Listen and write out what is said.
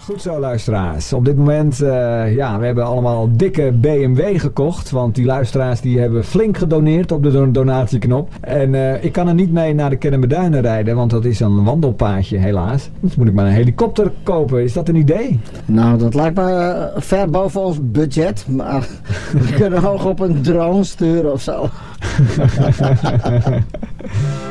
Goed zo, luisteraars. Op dit moment, we hebben allemaal dikke BMW gekocht. Want die luisteraars die hebben flink gedoneerd op de donatieknop. En ik kan er niet mee naar de Kennemerduinen rijden. Want dat is een wandelpaadje, helaas. Dus moet ik maar een helikopter kopen. Is dat een idee? Nou, dat lijkt me ver boven ons budget. Maar we kunnen hoog op een drone sturen of zo.